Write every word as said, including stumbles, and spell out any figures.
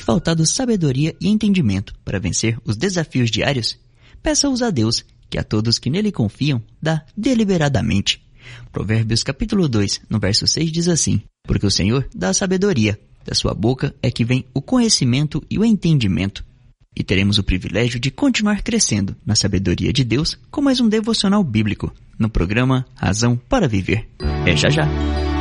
faltado sabedoria e entendimento para vencer os desafios diários? Peça-os a Deus, que a todos que nele confiam, dá deliberadamente. Provérbios capítulo dois, no verso seis diz assim: porque o Senhor dá a sabedoria, da sua boca é que vem o conhecimento e o entendimento. E teremos o privilégio de continuar crescendo na sabedoria de Deus com mais um devocional bíblico, no programa Razão para Viver. É já já!